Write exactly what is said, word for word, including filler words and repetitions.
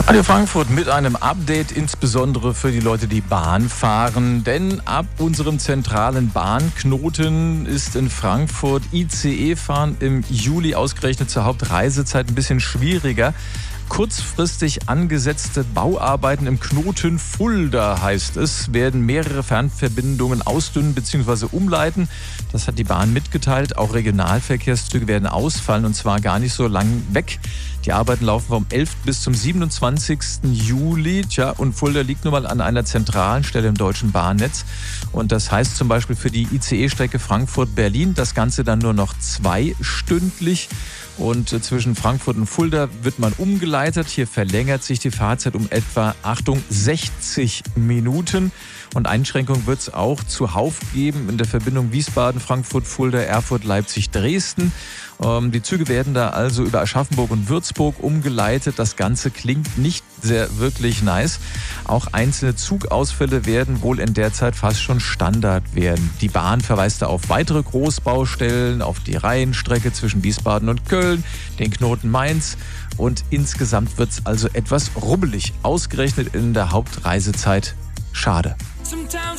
Radio Frankfurt mit einem Update, insbesondere für die Leute, die Bahn fahren. Denn ab unserem zentralen Bahnknoten ist in Frankfurt I C E-Fahren im Juli ausgerechnet zur Hauptreisezeit ein bisschen schwieriger. Kurzfristig angesetzte Bauarbeiten im Knoten Fulda, heißt es, werden mehrere Fernverbindungen ausdünnen bzw. umleiten. Das hat die Bahn mitgeteilt. Auch Regionalverkehrszüge werden ausfallen, und zwar gar nicht so lang weg. Die Arbeiten laufen vom elften bis zum siebenundzwanzigsten Juli. Tja, und Fulda liegt nun mal an einer zentralen Stelle im deutschen Bahnnetz. Und das heißt zum Beispiel für die I C E-Strecke Frankfurt-Berlin das Ganze dann nur noch zweistündlich. Und zwischen Frankfurt und Fulda wird man umgeleitet. Hier verlängert sich die Fahrzeit um etwa, Achtung, sechzig Minuten. Und Einschränkungen wird es auch zuhauf geben in der Verbindung Wiesbaden, Frankfurt, Fulda, Erfurt, Leipzig, Dresden. Ähm, die Züge werden da also über Aschaffenburg und Würzburg umgeleitet. Das Ganze klingt nicht sehr wirklich nice. Auch einzelne Zugausfälle werden wohl in der Zeit fast schon Standard werden. Die Bahn verweist da auf weitere Großbaustellen, auf die Rheinstrecke zwischen Wiesbaden und Köln, den Knoten Mainz. Und insgesamt wird es also etwas rubbelig, ausgerechnet in der Hauptreisezeit. Schade.